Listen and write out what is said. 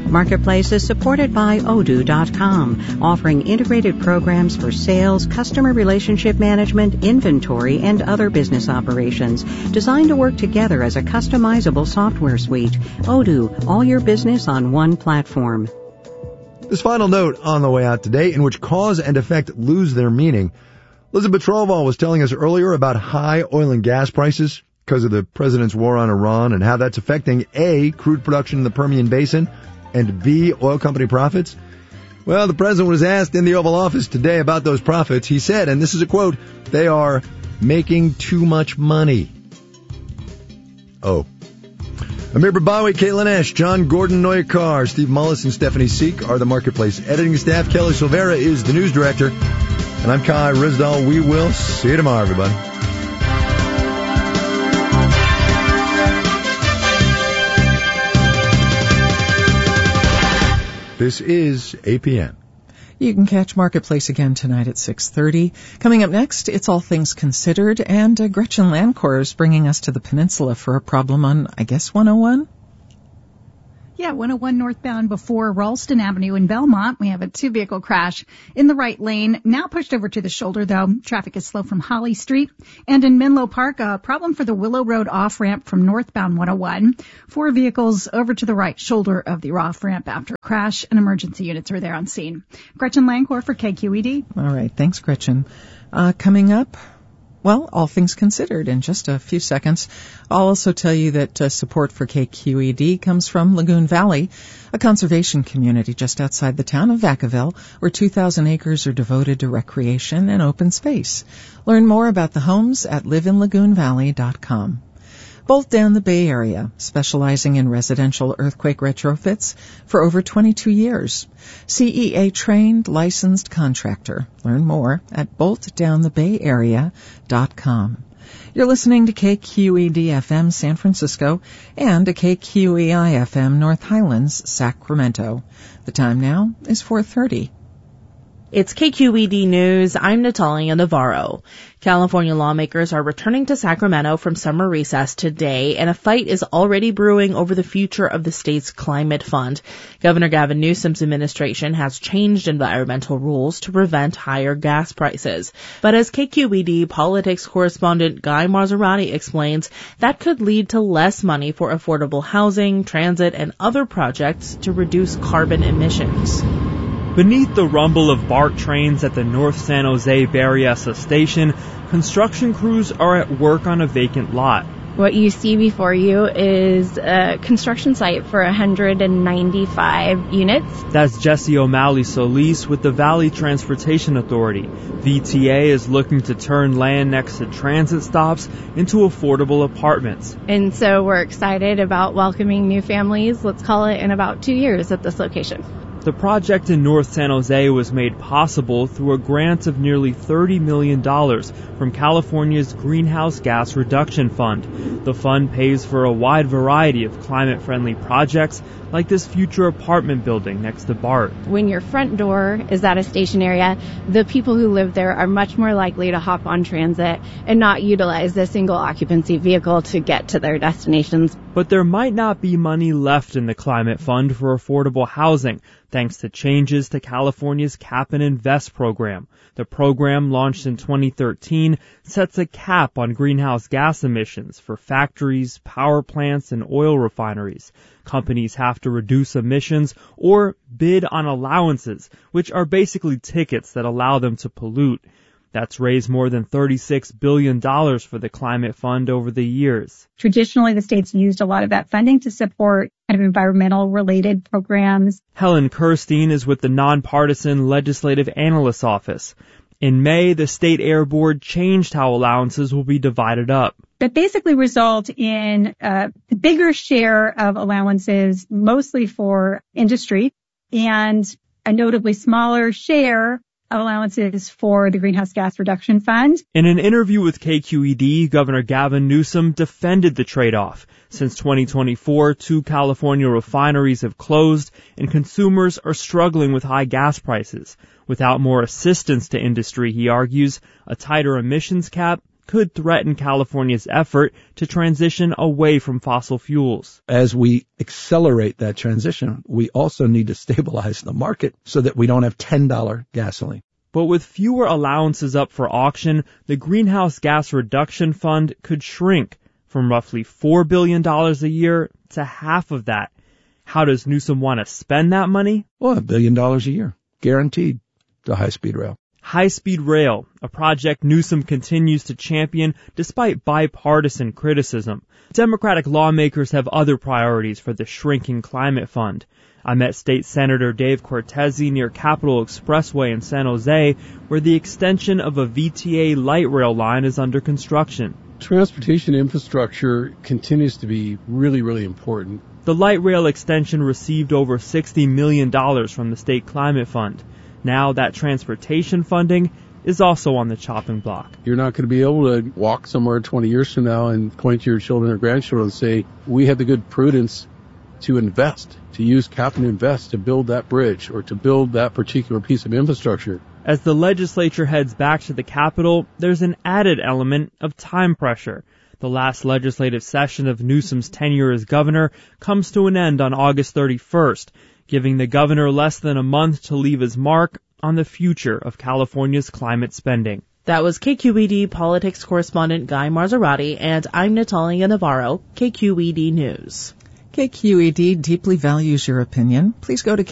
Marketplace is supported by Odoo.com, offering integrated programs for sales, customer relationship management, inventory, and other business operations, designed to work together as a customizable software suite. Odoo, all your business on one platform. This final note on the way out today, in which cause and effect lose their meaning. Elizabeth Troval was telling us earlier about high oil and gas prices because of the president's war on Iran and how that's affecting A, crude production in the Permian Basin, and B, oil company profits. Well, the president was asked in the Oval Office today about those profits. He said, and this is a quote, "They are making too much money." Oh. Amir Babawi, Caitlin Esch, John Gordon, Noya Carr, Steve Mullis, and Stephanie Seek are the Marketplace editing staff. Kelly Silvera is the news director. And I'm Kai Rizdal. We will see you tomorrow, everybody. This is APN. You can catch Marketplace again tonight at 6:30. Coming up next, it's All Things Considered, and Gretchen Landcore is bringing us to the peninsula for a problem on, I guess, 101? Yeah, 101 northbound before Ralston Avenue in Belmont. We have a two-vehicle crash in the right lane. Now pushed over to the shoulder, though. Traffic is slow from Holly Street. And in Menlo Park, a problem for the Willow Road off-ramp from northbound 101. 4 vehicles over to the right shoulder of the off-ramp after a crash, and emergency units are there on scene. Gretchen Landcore for KQED. All right, thanks, Gretchen. Coming up, well, all things considered in just a few seconds. I'll also tell you that support for KQED comes from Lagoon Valley, a conservation community just outside the town of Vacaville, where 2,000 acres are devoted to recreation and open space. Learn more about the homes at liveinlagoonvalley.com. Bolt Down the Bay Area, specializing in residential earthquake retrofits for over 22 years. CEA-trained, licensed contractor. Learn more at boltdownthebayarea.com. You're listening to KQED-FM San Francisco and to KQEI-FM North Highlands, Sacramento. The time now is 4:30. It's KQED News. I'm Natalia Navarro. California lawmakers are returning to Sacramento from summer recess today, and a fight is already brewing over the future of the state's climate fund. Governor Gavin Newsom's administration has changed environmental rules to prevent higher gas prices. But as KQED politics correspondent Guy Marzorati explains, that could lead to less money for affordable housing, transit, and other projects to reduce carbon emissions. Beneath the rumble of BART trains at the North San Jose Berryessa station, construction crews are at work on a vacant lot. What you see before you is a construction site for 195 units. That's Jesse O'Malley Solis with the Valley Transportation Authority. VTA is looking to turn land next to transit stops into affordable apartments. And so we're excited about welcoming new families, let's call it, in about 2 years at this location. The project in North San Jose was made possible through a grant of nearly $30 million from California's Greenhouse Gas Reduction Fund. The fund pays for a wide variety of climate-friendly projects like this future apartment building next to BART. When your front door is at a station area, the people who live there are much more likely to hop on transit and not utilize the single occupancy vehicle to get to their destinations. But there might not be money left in the Climate Fund for affordable housing, thanks to changes to California's Cap and Invest program. The program, launched in 2013, sets a cap on greenhouse gas emissions for factories, power plants, and oil refineries. Companies have to reduce emissions or bid on allowances, which are basically tickets that allow them to pollute. That's raised more than $36 billion for the Climate Fund over the years. Traditionally, the state's used a lot of that funding to support kind of environmental-related programs. Helen Kirstein is with the Nonpartisan Legislative Analyst's Office. In May, the State Air Board changed how allowances will be divided up. That basically result in a bigger share of allowances, mostly for industry, and a notably smaller share of allowances for the Greenhouse Gas Reduction Fund. In an interview with KQED, Governor Gavin Newsom defended the trade-off. Since 2024, 2 California refineries have closed, and consumers are struggling with high gas prices. Without more assistance to industry, he argues, a tighter emissions cap could threaten California's effort to transition away from fossil fuels. As we accelerate that transition, we also need to stabilize the market so that we don't have $10 gasoline. But with fewer allowances up for auction, the Greenhouse Gas Reduction Fund could shrink from roughly $4 billion a year to half of that. How does Newsom want to spend that money? Well, $1 billion a year, guaranteed to high-speed rail. High-speed rail, a project Newsom continues to champion despite bipartisan criticism. Democratic lawmakers have other priorities for the shrinking climate fund. I met State Senator Dave Cortese near Capitol Expressway in San Jose, where the extension of a VTA light rail line is under construction. Transportation infrastructure continues to be really, really important. The light rail extension received over $60 million from the State Climate Fund. Now that transportation funding is also on the chopping block. You're not going to be able to walk somewhere 20 years from now and point to your children or grandchildren and say, we had the good prudence to invest, to use capital to invest, to build that bridge or to build that particular piece of infrastructure. As the legislature heads back to the Capitol, there's an added element of time pressure. The last legislative session of Newsom's tenure as governor comes to an end on August 31st, giving the governor less than a month to leave his mark on the future of California's climate spending. That was KQED politics correspondent Guy Marzorati, and I'm Natalia Navarro, KQED News. KQED deeply values your opinion. Please go to